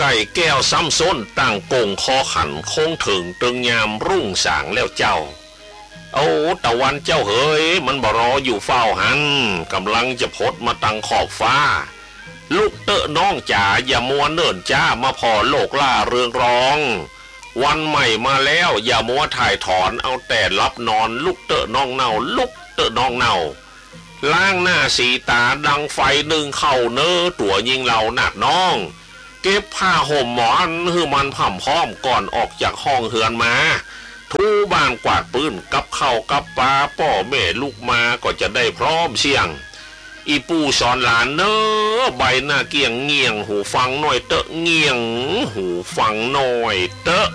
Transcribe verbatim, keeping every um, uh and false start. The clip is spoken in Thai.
ก่แก้วซ้ำซ้นตั้งโกงคอขันคงถึงตึงยามรุ่งสางแล้วเจ้าเอาตะวันเจ้าเฮ้ยมันบ่รออยู่เฝ้าหันกำลังจะพดมาตังขอบฟ้าลูกเตอะน้องจ๋าอย่ามัวเนิ่นจ้ามาพอโลกล่าเรืองรองวันใหม่มาแล้วอย่ามัวถ่ายถอนเอาแต่รับนอนลูกเตอะน้องเน่าลูกเตอะน้องเน่าล้างหน้าสีตาดังไฟหนึ่งเข้าเนื้อตัวยิงเหล่าหนักน้องเก็บผ้าห่มหมอนหือมันผ่ำพร้อมก่อนออกจากห้องเฮือนมาทูบ้านกวาดปืนกับเข้ากับปลาป่อแม่ลูกมาก็จะได้พร้อมเสียงอีปู่สอนหลานเนอใบหน้าเกี่ยงเงี่ยงหูฟังหน่อยเตอะเงี่ยงหูฟังหน่อยเตอะ